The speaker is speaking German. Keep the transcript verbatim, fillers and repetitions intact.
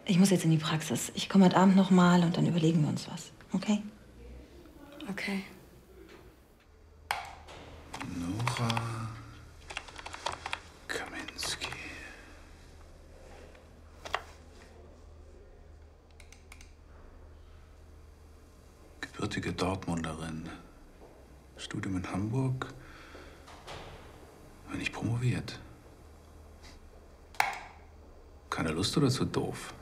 Ich muss jetzt in die Praxis. Ich komme heute Abend noch mal und dann überlegen wir uns was. Okay? Okay. Nora Kaminski. Gebürtige Dortmunderin. Studium in Hamburg. Wenn nicht promoviert. Keine Lust oder zu doof?